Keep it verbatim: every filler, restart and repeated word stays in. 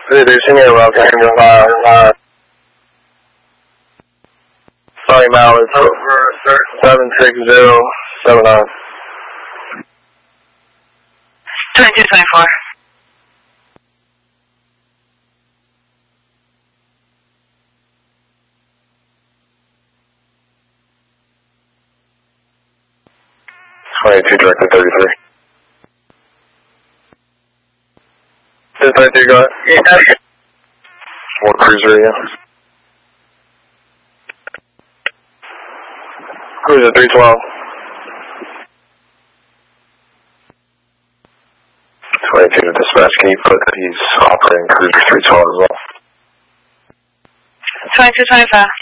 Reducing it, welcome to uh, sorry, Mal, it's over seven six zero seven nine. twenty-two twenty-four. twenty-two directed thirty-three. Just thirty-two, go ahead. Yeah. One cruiser, yeah. Cruiser three twelve. twenty-two to dispatch, can you put that he's operating cruiser three twelve as well? twenty-two twenty-five.